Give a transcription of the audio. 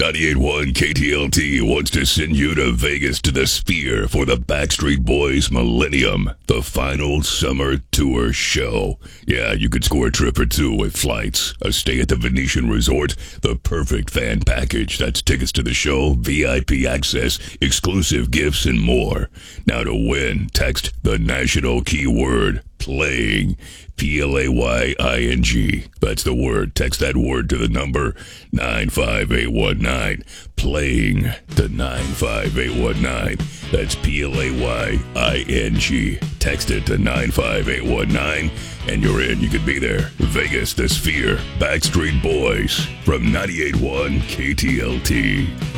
98.1 KTLT wants to send you to Vegas to the Sphere for the Backstreet Boys Millennium, the final summer tour show. Yeah, you could score a trip or two with flights, a stay at the Venetian Resort, the perfect fan package. That's tickets to the show, VIP access, exclusive gifts, and more. Now to win, text the national keyword playing, PLAYING. That's the word. Text that word to the number 95819. Playing to 95819. That's PLAYING. Text it to 95819 and you're in. You could be there. Vegas, the Sphere, Backstreet Boys from 98.1 KTLT.